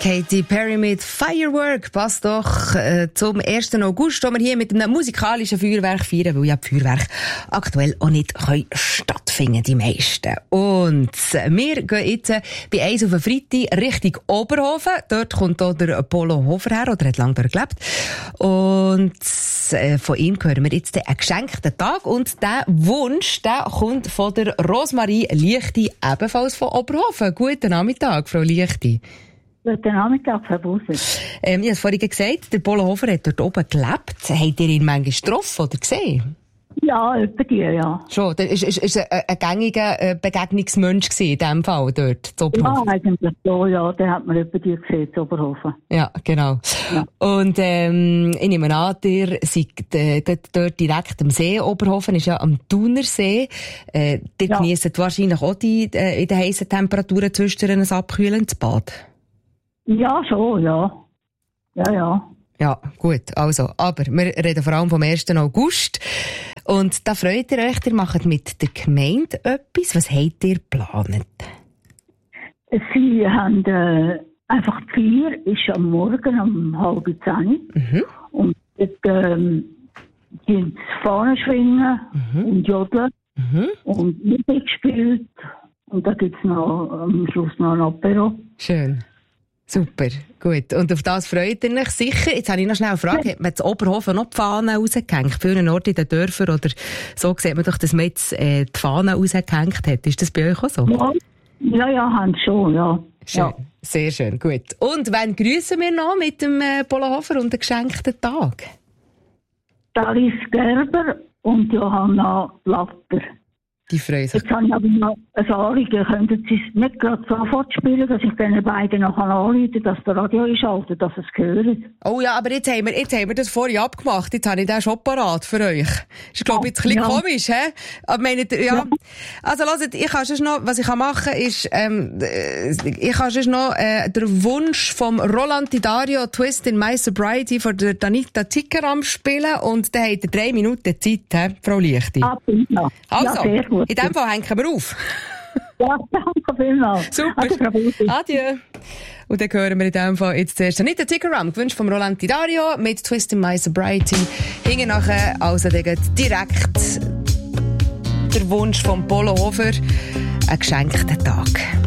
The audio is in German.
Katy Perry mit Firework passt doch zum 1. August, wo wir hier mit einem musikalischen Feuerwerk feiern, weil ja die Feuerwerke aktuell auch nicht stattfinden, die meisten. Und wir gehen jetzt bei 1 auf den Freitag Richtung Oberhofen. Dort kommt auch der Polo Hofer her, oder hat lange dort gelebt. Und von ihm hören wir jetzt einen geschenkten Tag. Und der Wunsch, der kommt von der Rosmarie Liechti, ebenfalls von Oberhofen. Guten Nachmittag, Frau Liechti. Guten Nachmittag, Herr Busser. Ich habe es vorhin gesagt, der Polo Hofer hat dort oben gelebt. Habt ihr ihn manchmal getroffen oder gesehen? Ja, etwa die, ja. Schon, der ist ein gängiger Begegnungsmensch gewesen, in diesem Fall dort, zu Oberhofen. Ja, eigentlich so, ja. Den hat man etwa die gesehen, zu Oberhofen. Ja, genau. Ja. Und ich nehme an, ihr seid dort direkt am See. Oberhofen ist ja am Thunersee. Ihr genießt wahrscheinlich auch in den heissen Temperaturen zwischendurch ein abkühlendes Bad. Ja, schon, ja. Ja. Ja, gut, also. Aber wir reden vor allem vom 1. August. Und da freut ihr euch, ihr macht mit der Gemeinde etwas. Was habt ihr geplant? Sie haben einfach die Feier, ist am Morgen um 9:30. Mhm. Und dort die Fahnen schwingen und jodeln und Musik gespielt. Und da gibt es am Schluss noch ein Apero. Schön. Super, gut. Und auf das freut ihr euch sicher. Jetzt habe ich noch schnell eine Frage. Hat man in Oberhofen noch die Fahnen rausgehängt? Für einen Ort in den Dörfern oder so sieht man doch, dass man jetzt die Fahnen rausgehängt hat. Ist das bei euch auch so? Ja, haben schon, ja. Schön, ja. Sehr schön, gut. Und wann grüßen wir noch mit dem Polo Hofer und dem geschenkten Tag? Alice Gerber und Johanna Blatter. Die freuen sich. Jetzt habe ich aber noch ein Anliegen. Könnten Sie es nicht gerade sofort spielen, dass ich den beiden noch anrufen, dass der Radio einschaltet, dass sie es hören? Oh ja, aber jetzt haben wir das vorhin abgemacht. Jetzt habe ich den schon parat für euch. Ist, glaube ich, jetzt ein bisschen komisch, hä? Aber ja. Also, hört, ich kann schon noch, was ich machen kann, ist, ich kann schon noch, den Wunsch vom Roland Didario Twist in My Sobriety von der Danita Zickeram spielen und dann habt ihr 3 Minuten Zeit, hä, Frau Liechti? Ja. Also. Ja, sehr gut. In dem Fall hängen wir auf. Ja, danke vielmals. Super. Adieu. Und dann hören wir in dem Fall jetzt zuerst Anita Tickeram, gewünscht vom Roland Didario mit Twist in My Sobriety. Hinten nachher, also direkt der Wunsch vom Polo Hofer, einen geschenkten Tag.